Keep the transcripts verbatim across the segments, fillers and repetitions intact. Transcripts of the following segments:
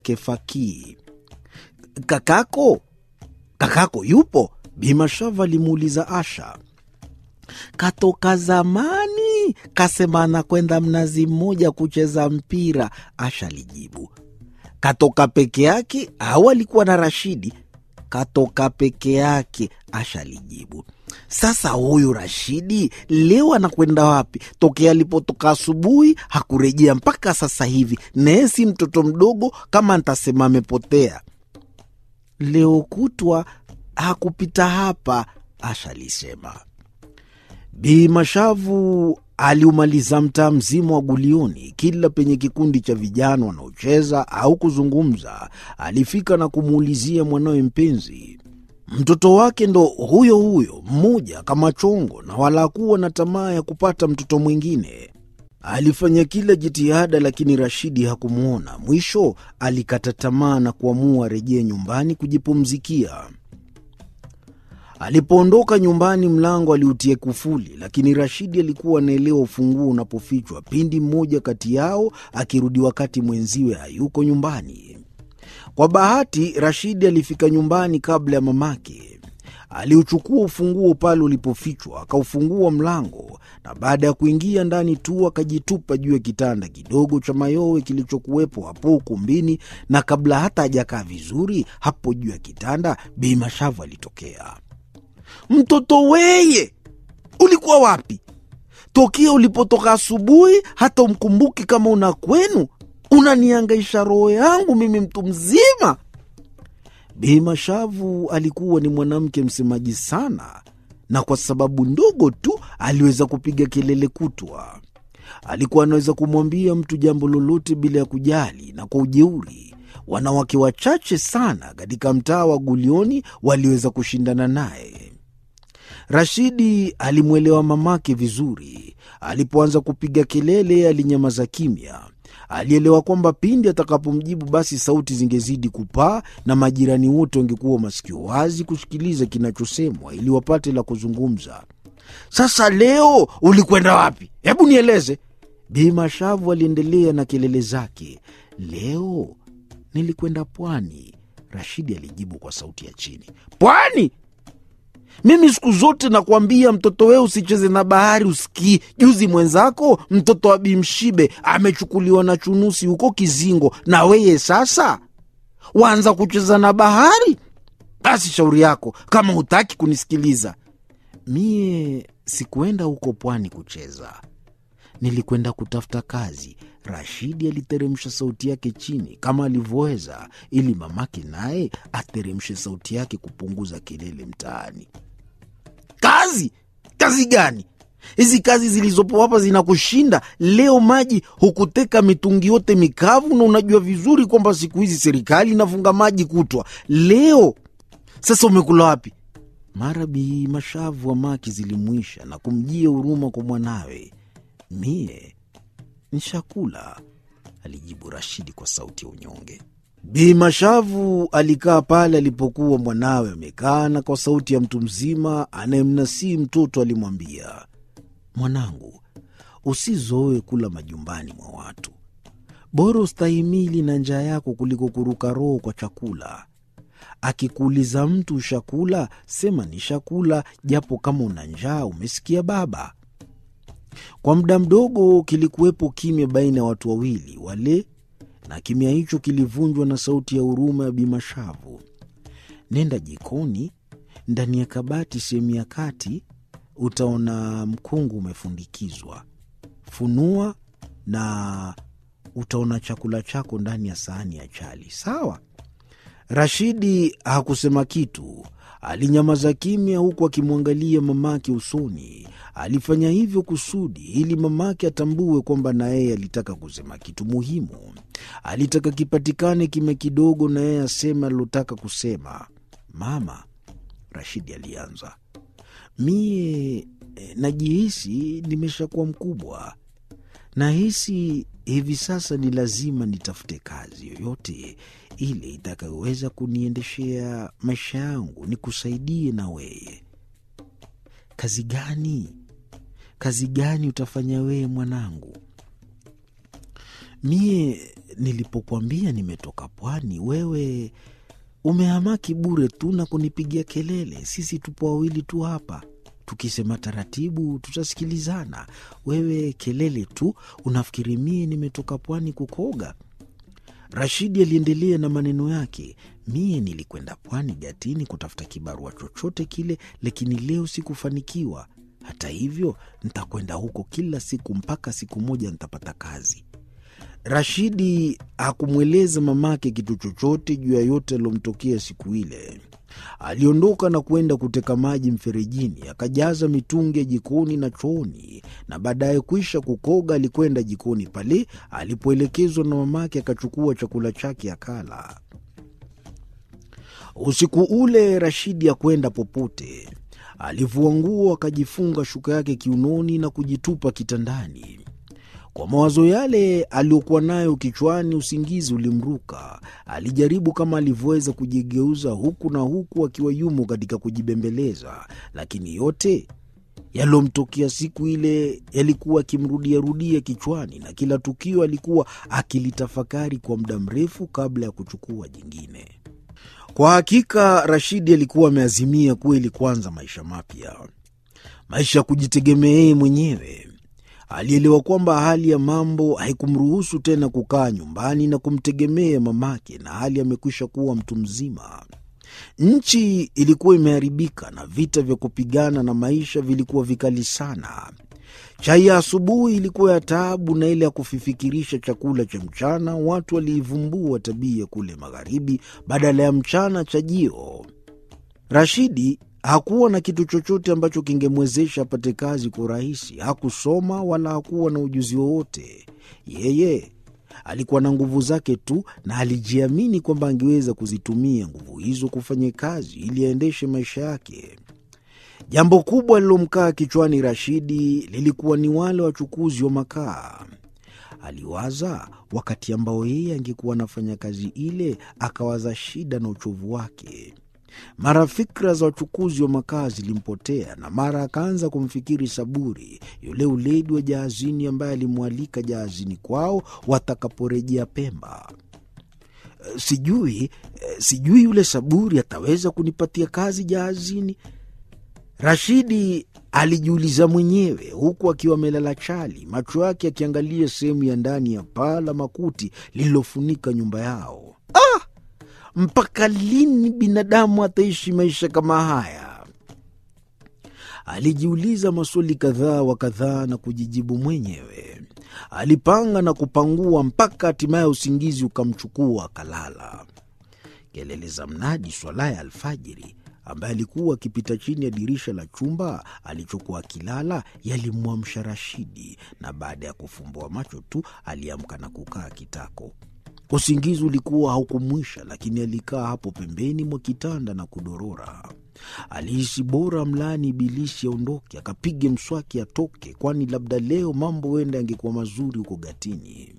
Kefaki. Kakako? Kakako yupo? Bi Mashava alimuuliza Asha. Katoka zamani, kasema anakwenda Mnazi Mmoja kucheza mpira, Asha alijibu. Katoka peke yake au alikuwa na Rashidi? Katoka peke yake, Asha alijibu. Sasa huyu Rashidi leo anakwenda wapi? Tokea alipotoka asubuhi hakurejea mpaka sasa hivi. Nesi mtoto mdogo kama nitasema amepotea. Leo kutwa hakupita hapa, Asha alisema. Bi Mashavu aliumaliza mtaa mzima wa Gulioni. Kila penye kikundi cha vijana wanaocheza au kuzungumza, alifika na kumuulizia mwanawe mpenzi. Mtoto wake ndo huyo huyo, mmoja kama chongo, na wala kuwa na tamaa ya kupata mtoto mwingine. Alifanya kila jitihada, lakini Rashidi hakumuona. Mwisho alikata tamaa na kuamua rejea nyumbani kujipumzikia. Alipoondoka nyumbani, mlango aliutia kufuli, lakini Rashidi alikuwa anaelewa ufunguo unapofichwa pindi mmoja kati yao akirudi wakati mwenziwe hayuko nyumbani. Kwa bahati, Rashidi alifika nyumbani kabla ya mamake. Aliuchukua ufunguo pale ulipofichwa, akaufungua mlango, na baada ya kuingia ndani tu akajitupa juu ya kitanda kidogo cha mayowe kilichokuwepo hapo ukumbini, na kabla hata hajakaa vizuri hapo juu ya kitanda, Bi Mashavu alitokea. Mtoto weye, ulikuwa wapi? Tokea ulipotoka asubuhi hata umkumbuki kama una kwenu? Unanihangaisha roho yangu mimi mtu mzima. Bi Mashavu alikuwa ni mwanamke msemaji sana, na kwa sababu ndogo tu aliweza kupiga kelele kutwa. Alikuwa anaweza kumwambia mtu jambo lolote bila ya kujali, na kwa ujeuri. Wanawake wachache sana katika mtaa wa Gulioni waliweza kushindana naye. Rashidi alimwelewa mamake vizuri. Alipoanza kupiga kelele, alinyamaza kimya. Alielewa kwamba pindi atakapomjibu basi sauti zingezidi kupaa na majirani wote wangekuwa masikio wazi kusikiliza kinachosemwa ili wapate la kuzungumza. Sasa leo ulikwenda wapi? Hebu nieleze. Bi Mashavu aliendelea na kelele zake. Leo nilikwenda pwani, Rashidi alijibu kwa sauti ya chini. Pwani? Mimi siku zote nakwambia mtoto wewe usicheze na bahari, usikii. Juzi mwenzako mtoto wa Bimshibe amechukuliwa na chunusi huko Kizingo, na weye sasa waanza kucheza na bahari? Basi shauri yako kama hutaki kunisikiliza. Mie sikuenda huko pwani kucheza, nilikwenda kutafuta kazi. Rashidi aliteremsha sauti yake chini kama alivyoweza, ili mamake naye ateremshe sauti yake kupunguza kelele mtaani. Kazi? Kazi gani? Hizi kazi zilizopo hapa zinakushinda. Leo maji hukuteka mitungi yote mikavu, na unajua vizuri kwamba siku hizi serikali inafunga maji kutwa. Leo sasa umekula wapi? Mara Bi Mashavu wa maki zilimwisha na kumjia huruma kwa mwanawe. Mie nishakula, alijibu Rashidi kwa sauti ya unyonge. Bi Mashavu alikaa pale alipokuwa mwanawe amekaa, na kwa sauti ya mtu mzima anayemnasii mtoto alimwambia, mwanangu, usizoe kula majumbani mwa watu. Bora ustahimili na njaa yako kuliko kuruka roho kwa chakula. Akikuuliza mtu ushakula, sema ni shakula, japo kama una njaa. Umesikia baba? Kwa muda mdogo kilikuwepo kimya baina ya watu wawili wale, na kimya hicho kilivunjwa na sauti ya huruma ya Bi Mashavu. Nenda jikoni, ndani ya kabati sehemu ya kati utaona mkungu umefundikizwa. Funua na utaona chakula chako ndani ya sahani ya chali. Sawa? Rashidi hakusema kitu. Alinyamaza kimya huku akimwangalia mamake usoni. Alifanya hivyo kusudi ili mamake atambue kwamba na yeye alitaka kusema kitu muhimu. Alitaka kipatikane kimya kidogo na yeye aseme alilotaka kusema. Mama, Rashidi alianza, mie najihisi nimeshakuwa mkubwa. Nahisi hivi sasa ni lazima nitafute kazi yoyote ile itakayoweza kuniendeshea maisha yangu, nikusaidie na weye. Kazi gani? Kazi gani utafanya wewe mwanangu? Mie nilipokuambia nimetoka pwani, wewe umehamaki bure tu na kunipigia kelele. Sisi tupo wawili tu hapa, tukisema taratibu tutasikilizana. Wewe kelele tu, unafikiri mie nimetoka pwani kukoga? Rashidi aliendelea na maneno yake. Mie nilikwenda pwani Gatini kutafuta kibarua chochote kile, lakini leo sikufanikiwa. Hata hivyo, nitakwenda huko kila siku mpaka siku moja nitapata kazi. Rashidi hakumweleza mamake kitu chochote juu ya yote aliyomtokea siku ile. Aliondoka na kwenda kuteka maji mferejini, akajaza mitungi ya jikoni na chooni, na baadaye kuisha kukoga alikwenda jikoni pale alipoelekezwa na mamake, akachukua chakula chake akala. Usiku ule Rashidi hakwenda popote. Alivua nguo, akajifunga shuka yake kiunoni na kujitupa kitandani. Kwa mawazo yale aliyokuwa nayo kichwani, usingizi ulimruka. Alijaribu kama alivyoweza kujigeuza huku na huku akiwa yumo katika kujibembeleza, lakini yote yaliyomtokea siku ile yalikuwa akimrudiarudia kichwani, na kila tukio alikuwa akilitafakari kwa muda mrefu kabla ya kuchukua jingine. Kwa hakika Rashidi alikuwa ameazimia kweli kuanza maisha mapya, maisha ya kujitegemea yeye mwenyewe. Alielewa kwamba hali ya mambo haikumruhusu tena kukaa nyumbani na kumtegemea mamake, na hali amekwisha kuwa mtu mzima. Nchi ilikuwa imeharibika na vita vya kupigana na maisha vilikuwa vikali sana. Chai ya asubuhi ilikuwa ya taabu, na ile ya kufifikirisha chakula cha mchana watu waliivumbua tabia kule magharibi badala ya mchana chajio. Rashidi hakuwa na kitu chochote ambacho kingemwezesha apate kazi kwa urahisi. Hakusoma wala hakuwa na ujuzi wowote. Yeye alikuwa na nguvu zake tu, na alijiamini kwamba angeweza kuzitumia nguvu hizo kufanya kazi ili aendeshe maisha yake. Jambo kubwa lilomkaa kichwani Rashidi lilikuwa ni wale wachukuzi wa makaa. Aliwaza wakati ambao yeye angekuwa anafanya kazi ile, akawaza shida na uchovu wake. Mara fikra za wachukuzi wa makaa zilimpotea, na mara akaanza kumfikiri Saburi, yule uledi wa jahazini ambaye alimwalika jahazini kwao watakaporejea Pemba. Sijui, sijui yule Saburi ataweza kunipatia kazi jahazini, Rashidi alijiuliza mwenyewe, huku akiwa amelala chali, macho yake akiangalia sehemu ya ndani ya paa la makuti lililofunika nyumba yao. Ah! Mpaka lini binadamu ataishi maisha kama haya? Alijiuliza maswali kadhaa wa kadhaa na kujijibu mwenyewe. Alipanga na kupangua mpaka hatimaye usingizi ukamchukua akalala. Kelele za mnadi swala ya alfajiri ambaye alikuwa akipita chini ya dirisha la chumba alichokuwa akilala yalimwamsha Rashidi, na baada ya kufumbua macho tu aliamka na kukaa kitako. Usingizi ulikuwa haukumwisha, lakini alikaa hapo pembeni mwa kitanda na kudorora. Alihisi bora mlaani ibilisi aondoke, akapige mswaki atoke, kwani labda leo mambo wenda yangekuwa mazuri huko Gatini.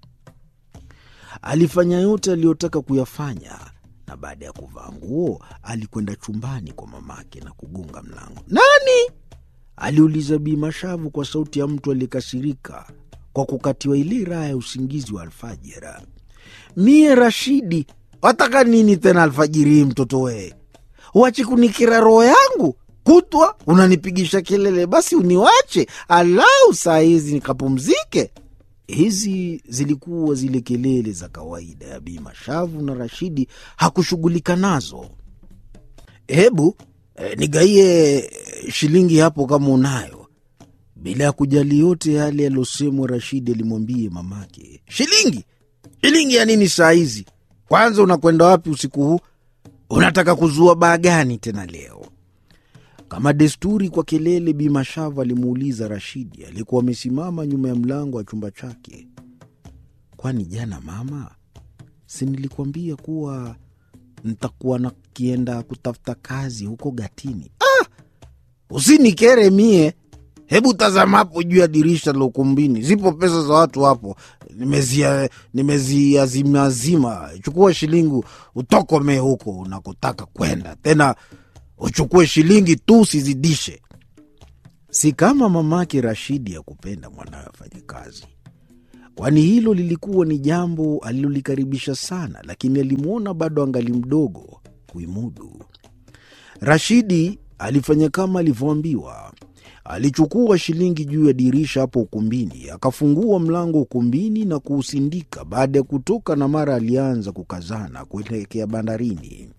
Alifanya yote aliyotaka kuyafanya, na baada ya kuvaa nguo alikwenda chumbani kwa mamake na kugonga mlango. "Nani?" aliuliza Bi Mashavu kwa sauti ya mtu aliyekasirika kwa kukatiwa ile raha ya usingizi wa alfajiri. "Mie Rashidi." "Wataka nini tena alfajiri, mtoto we? Uache kunikira roho yangu kutwa, unanipigisha kelele, basi uniwache alau saa hizi nikapumzike." Hizi zilikuwa zile kelele za kawaida ya Bi Mashavu, na Rashidi hakushughulika nazo. "Hebu e, nigaie shilingi hapo kama unayo." Bila ya kujali yote yale yalosemwa, Rashidi alimwambia mamake, "Shilingi? Shilingi ya nini saa hizi? Kwanza unakwenda wapi usiku huu? Unataka kuzua baa gani tena leo?" Kama desturi kwa kelele, Bi Mashavu alimuuliza Rashidi alikuwa amesimama nyuma ya mlango wa chumba chake, "Kwani jana mama, si nilikwambia kuwa nitakuwa nakienda kutafuta kazi huko Gatini?" "Ah, usinikere mie. Hebu tazama hapo juu ya dirisha la ukumbini, zipo pesa za watu hapo, nimezia nimeziazimazima. Chukua shilingi utokome huko unakotaka kwenda, tena uchukue shilingi tu, usizidishe." Si kama mamake Rashidi ya kupenda mwanawe afanye kazi. kwani hilo lilikuwa ni jambo alilolikaribisha sana, lakini alimwona bado angali mdogo kuimudu. Rashidi alifanya kama alivyoambiwa. Alichukua shilingi juu ya dirisha hapo ukumbini, akafungua mlango ukumbini na kuusindika. Baada ya kutoka na mara alianza kukazana kuelekea bandarini.